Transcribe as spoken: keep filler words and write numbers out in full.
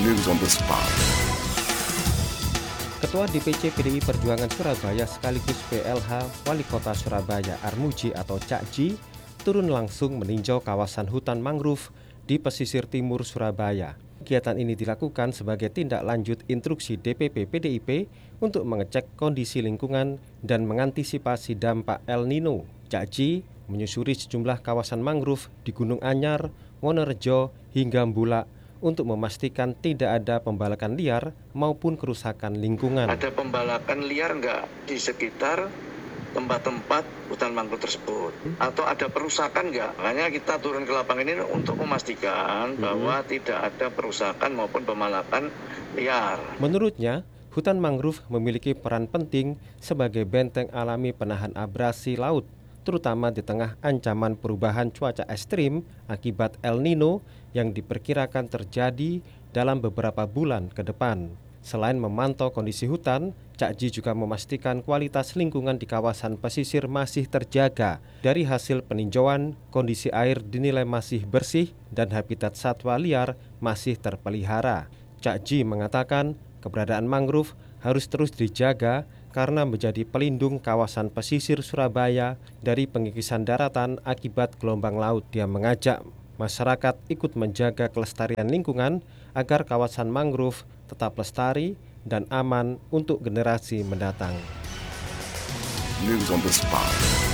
News on the spot. Ketua D P C P D I Perjuangan Surabaya sekaligus P L H Wali Kota Surabaya Armuji atau Cak Ji turun langsung meninjau kawasan hutan mangrove di pesisir timur Surabaya. Kegiatan ini dilakukan sebagai tindak lanjut instruksi D P P P D I P untuk mengecek kondisi lingkungan dan mengantisipasi dampak El Nino. Cak Ji menyusuri sejumlah kawasan mangrove di Gunung Anyar, Wonorejo hingga Bulak untuk memastikan tidak ada pembalakan liar maupun kerusakan lingkungan. Ada pembalakan liar enggak di sekitar tempat-tempat hutan mangrove tersebut? Atau ada perusakan enggak? Makanya kita turun ke lapangan ini untuk memastikan hmm. bahwa tidak ada perusakan maupun pembalakan liar. Menurutnya, hutan mangrove memiliki peran penting sebagai benteng alami penahan abrasi laut, terutama di tengah ancaman perubahan cuaca ekstrim akibat El Nino yang diperkirakan terjadi dalam beberapa bulan ke depan. Selain memantau kondisi hutan, Cak Ji juga memastikan kualitas lingkungan di kawasan pesisir masih terjaga. Dari hasil peninjauan, kondisi air dinilai masih bersih dan habitat satwa liar masih terpelihara. Cak Ji mengatakan keberadaan mangrove harus terus dijaga karena menjadi pelindung kawasan pesisir Surabaya dari pengikisan daratan akibat gelombang laut. Dia mengajak masyarakat ikut menjaga kelestarian lingkungan agar kawasan mangrove tetap lestari dan aman untuk generasi mendatang. News on the spot.